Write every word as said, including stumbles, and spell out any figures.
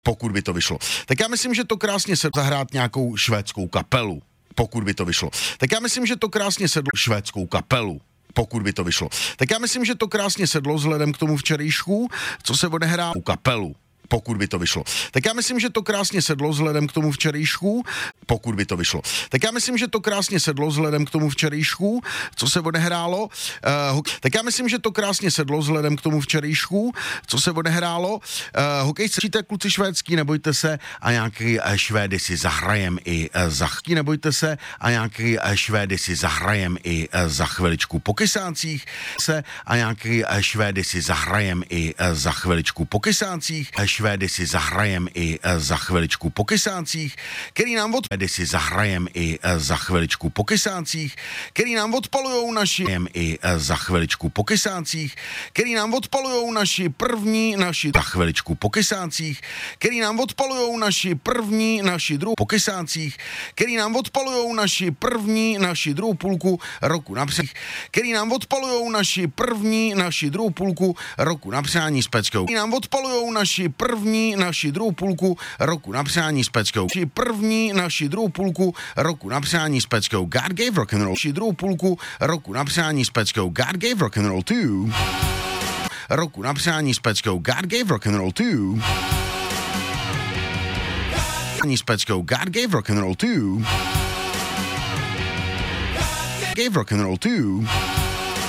pokud by to vyšlo. Tak já myslím, že to krásně se zahrát nějakou švédskou kapelu, pokud by to vyšlo. Tak já myslím, že to krásně sedlo švédskou kapelu, pokud by to vyšlo. Tak já myslím, že to krásně sedlo vzhledem k tomu včerejšku, co se odehrá u kapelu, pokud by to vyšlo. Tak já myslím, že to krásně sedlo vzhledem k tomu včerejšku, pokud by to vyšlo. Tak já myslím, že to krásně sedlo vzhledem k tomu včerejšku, co se odehrálo. Uh, tak já myslím, že to krásně sedlo vzhledem k tomu včerejšku, co se odehrálo. Uh, hokejci, číte kluci švédský, nebojte se, a nějaký uh, Švédy si zahrajem i uh, za chvíli, nebojte se, a nějaký uh, Švédy si zahrajem i uh, za chviličku po kysácích se, a nějaký uh, Švédy si zahrajem i uh, za chviličku po kysácích. Uh, Švédy si zahrajem i uh, za chviličku po kysácích, který nám od Švédy si zahrajem i uh, za chviličku po kysácích, který nám odpalujou naši i uh, za chviličku po kysácích, který nám odpalujou naši první, naši za chviličku po kysácích, který nám odpalujou naši první, naši druhou po kysácích, který nám odpalujou naši první, naši druhou půlku roku na přání, který nám odpalujou naši první, naši druhou půlku roku na přání s peckou, který nám odpalujou naši první, naši druhou půlku roku na přání s peckou, naši první, naši druhou půlku roku na přání s peckou, God gave rock and roll, naši druhou půlku roku na přání s peckou, God gave rock and roll too, roku na přání s peckou, God gave rock and roll too, s peckou, God gave rock and roll too, gave rock and roll too.